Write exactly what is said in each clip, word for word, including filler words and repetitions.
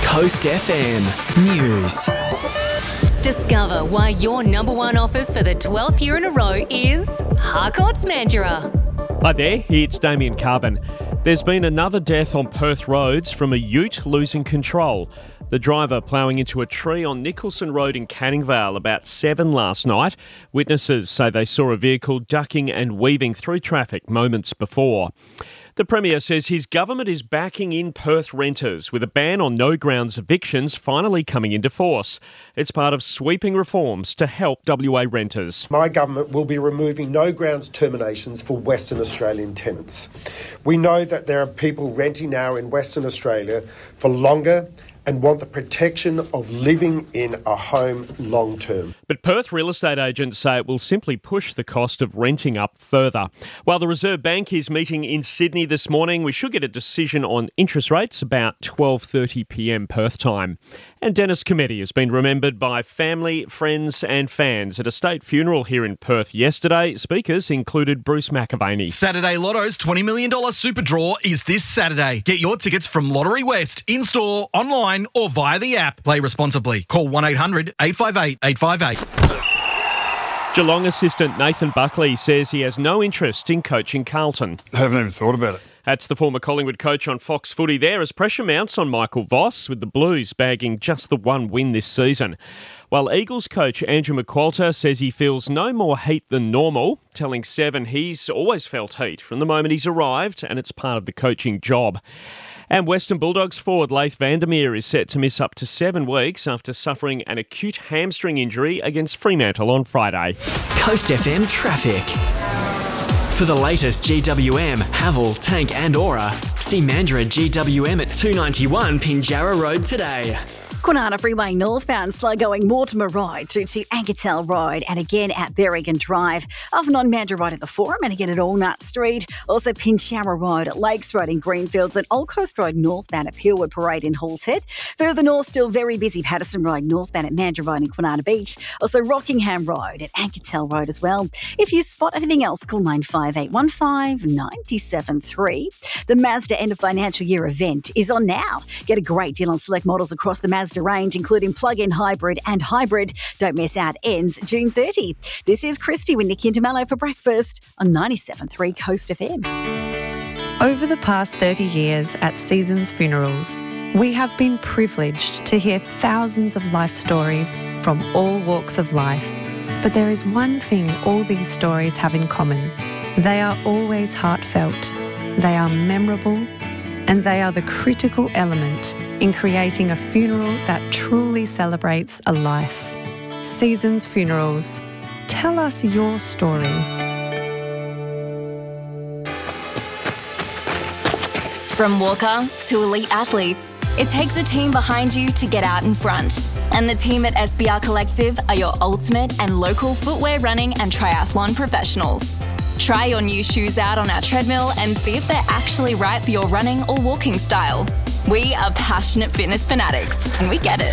Coast F M News. Discover why your number one offers for the twelfth year in a row is Harcourts Mandurah. Hi there, it's Damien Carbon. There's been another death on Perth roads from a ute losing control. The driver ploughing into a tree on Nicholson Road in Canning Vale about seven last night. Witnesses say they saw a vehicle ducking and weaving through traffic moments before. The Premier says his government is backing in Perth renters with a ban on no-grounds evictions finally coming into force. It's part of sweeping reforms to help W A renters. My government will be removing no-grounds terminations for Western Australian tenants. We know that there are people renting now in Western Australia for longer and want the protection of living in a home long term. But Perth real estate agents say it will simply push the cost of renting up further. While the Reserve Bank is meeting in Sydney this morning, we should get a decision on interest rates about twelve thirty p m Perth time. And Dennis Cometti has been remembered by family, friends and fans at a state funeral here in Perth yesterday. Speakers included Bruce McAvaney. Saturday Lotto's twenty million dollars super draw is this Saturday. Get your tickets from Lottery West, in-store, online or via the app. Play responsibly. Call one eight hundred eight five eight eight five eight. Geelong assistant Nathan Buckley says he has no interest in coaching Carlton. I haven't even thought about it. That's the former Collingwood coach on Fox Footy there as pressure mounts on Michael Voss, with the Blues bagging just the one win this season. While Eagles coach Andrew McQualter says he feels no more heat than normal, telling Seven he's always felt heat from the moment he's arrived and it's part of the coaching job. And Western Bulldogs forward Leith Vandermeer is set to miss up to seven weeks after suffering an acute hamstring injury against Fremantle on Friday. Coast F M traffic. For the latest G W M, Haval, Tank and Aura, see Mandurah G W M at two ninety-one Pinjarra Road today. Kwinana Freeway northbound, slow going Mortimer Road through to Anketel Road and again at Berrigan Drive. Off and on Mandurah Road at the Forum and again at Allnut Street. Also Pinjarra Road at Lakes Road in Greenfields and Old Coast Road northbound at Peelwood Parade in Halls Head. Further north, still very busy Patterson Road northbound at Mandurah Road in Kwinana Beach. Also Rockingham Road at Anketel Road as well. If you spot anything else, call nine five eight one five nine seven three. The Mazda end of financial year event is on now. Get a great deal on select models across the Mazda range, including plug-in hybrid and hybrid. Don't miss out. Ends June thirtieth. This is Christy with Nikki and DeMello for breakfast on ninety-seven point three Coast F M. Over the past thirty years at Seasons Funerals, we have been privileged to hear thousands of life stories from all walks of life. But there is one thing all these stories have in common. They are always heartfelt, they are memorable, and they are the critical element in creating a funeral that truly celebrates a life. Seasons Funerals. Tell us your story. From Walker to elite athletes, it takes a team behind you to get out in front. And the team at S B R Collective are your ultimate and local footwear, running and triathlon professionals. Try your new shoes out on our treadmill and see if they're actually right for your running or walking style. We are passionate fitness fanatics and we get it.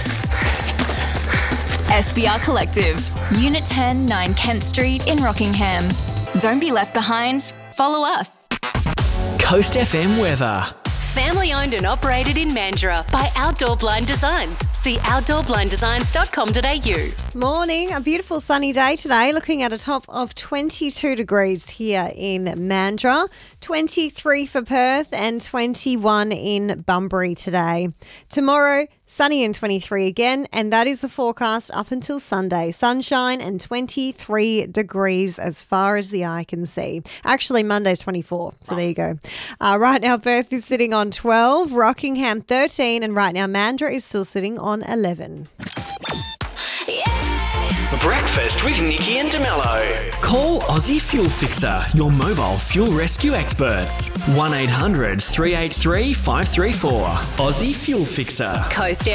S B R Collective, Unit ten, nine Kent Street in Rockingham. Don't be left behind. Follow us. Coast F M weather. Family owned and operated in Mandurah by Outdoor Blind Designs. See outdoor blind designs dot com dot a u. Morning, a beautiful sunny day today, looking at a top of twenty-two degrees here in Mandurah, twenty-three for Perth and twenty-one in Bunbury today. Tomorrow, sunny and twenty-three again, and that is the forecast up until Sunday. Sunshine and twenty-three degrees as far as the eye can see. Actually, Monday's twenty-four, so there you go. Uh, right now, Perth is sitting on twelve, Rockingham thirteen, and right now Mandurah is still sitting on eleven. Breakfast with Nikki and DeMello. Call Aussie Fuel Fixer, your mobile fuel rescue experts. one eight hundred three eight three five three four. Aussie Fuel Fixer. Coast